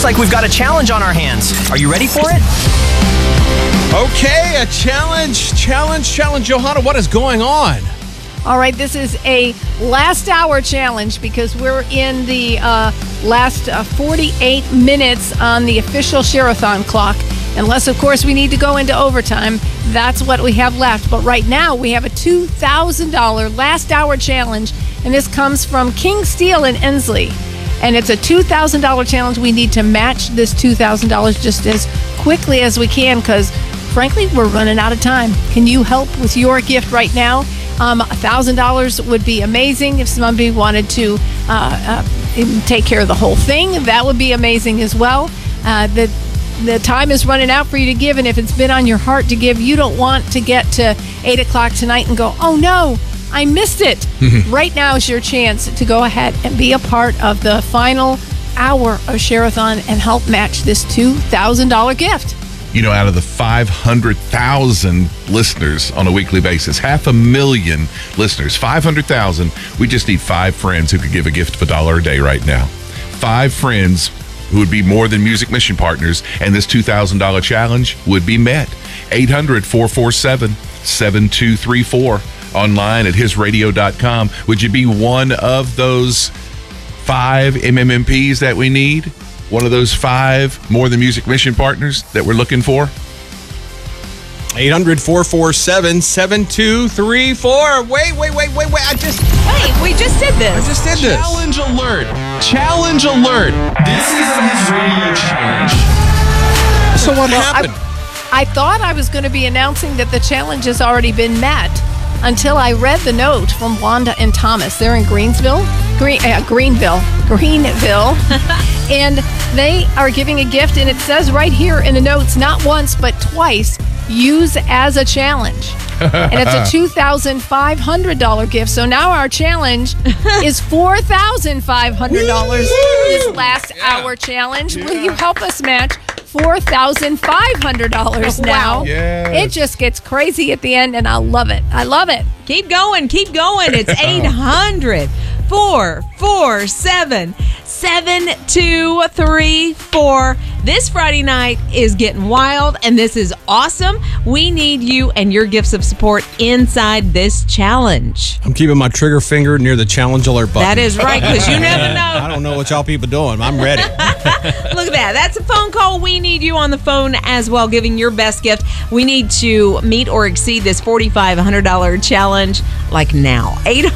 Looks like we've got a challenge on our hands. Are you ready for it? Okay, a challenge. Johanna, what is going on? All right, this is a last hour challenge because we're in the last 48 minutes on the official Share-a-thon clock. Unless, of course, we need to go into overtime. That's what we have left. But right now, we have a $2,000 last hour challenge, and this comes from King Steel in Ensley. And it's a $2,000 challenge. We need to match this $2,000 just as quickly as we can because, frankly, we're running out of time. Can you help with your gift right now? $1,000 would be amazing if somebody wanted to take care of the whole thing. That would be amazing as well. The time is running out for you to give, and if it's been on your heart to give, you don't want to get to 8 o'clock tonight and go, oh no, I missed it. Right now is your chance to go ahead and be a part of the final hour of Share-a-thon and help match this $2,000 gift. You know, out of the 500,000 listeners on a weekly basis, 500,000 listeners, 500,000, we just need 5 friends who could give a gift of $1 a day right now. 5 friends who would be more than Music Mission partners, and this $2,000 challenge would be met. 800-447-7234, online at hisradio.com. Would you be one of those 5 MMMPs that we need? One of those 5 more than Music Mission partners that we're looking for? 800-447-7234. Wait. Wait, we just did this. Challenge alert. This is his radio challenge. So what happened? I thought I was going to be announcing that the challenge has already been met until I read the note from Wanda and Thomas. They're in Greenville. And they are giving a gift, and it says right here in the notes, not once but twice, use as a challenge. And it's a $2,500 gift. So now our challenge is $4,500. This last hour challenge. Will you help us match $4,500 now? Yes. It just gets crazy at the end, and I love it. Keep going. It's 800-447-7234. This Friday night is getting wild, and this is awesome. We need you and your gifts of support inside this challenge. I'm keeping my trigger finger near the challenge alert button. That is right, because you never know. I don't know what y'all people doing. I'm ready. Look at that. That's a phone call. We need you on the phone as well, giving your best gift. We need to meet or exceed this $4,500 challenge like now.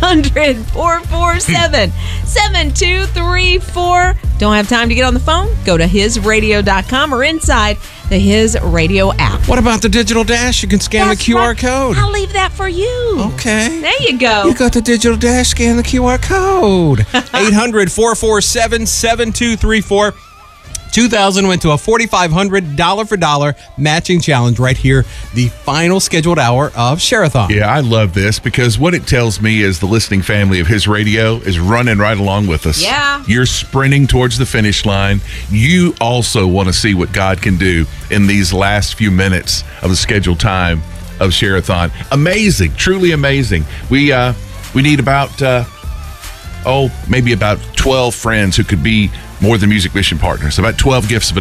800-447-7234. Don't have time to get on the phone? Go to hisradio.com or inside the His Radio app. What about the digital dash? You can scan the QR code. I'll leave that for you. Okay. There you go. You got the digital dash, scan the QR code. 800-447-7234. 2,000 went to a $4,500 for dollar matching challenge right here, the final scheduled hour of Share-a-thon. Yeah, I love this because what it tells me is the listening family of His Radio is running right along with us. Yeah. You're sprinting towards the finish line. You also want to see what God can do in these last few minutes of the scheduled time of Share-a-thon. Amazing, truly amazing. We need about maybe about 12 friends who could be more than Music Mission partners. About 12 gifts of